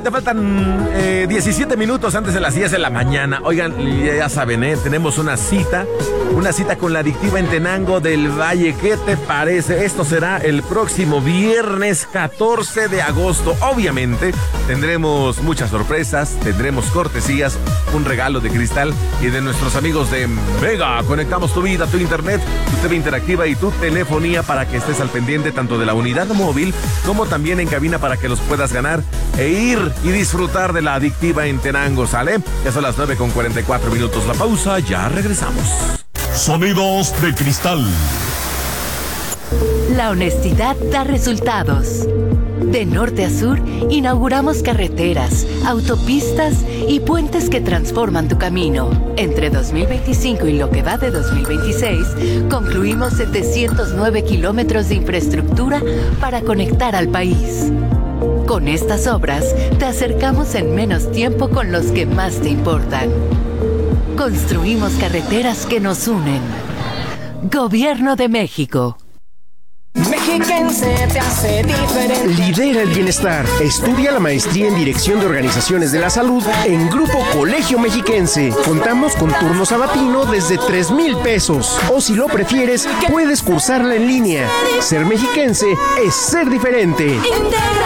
Exactamente, faltan 17 minutos antes de las 10 de la mañana. Oigan, ya saben, tenemos una cita con la adictiva en Tenango del Valle. ¿Qué te parece? Esto será el próximo viernes 14 de agosto. Obviamente tendremos muchas sorpresas, tendremos cortesías, un regalo de cristal y de nuestros amigos de Mega. Conectamos tu vida, tu internet, tu TV interactiva y tu telefonía para que estés al pendiente tanto de la unidad móvil como también en cabina para que los puedas ganar e ir y disfrutar de la adictiva en Tenango, ¿sale? Ya son las 9:44. La pausa, ya regresamos. Sonidos de cristal. La honestidad da resultados. De norte a sur, inauguramos carreteras, autopistas y puentes que transforman tu camino. Entre 2025 y lo que va de 2026, concluimos 709 kilómetros de infraestructura para conectar al país. Con estas obras, te acercamos en menos tiempo con los que más te importan. Construimos carreteras que nos unen. Gobierno de México. Mexiquense te hace diferente. Lidera el bienestar. Estudia la maestría en Dirección de Organizaciones de la Salud en Grupo Colegio Mexiquense. Contamos con turno sabatino desde 3,000 pesos. O si lo prefieres, puedes cursarla en línea. Ser mexiquense es ser diferente. Integra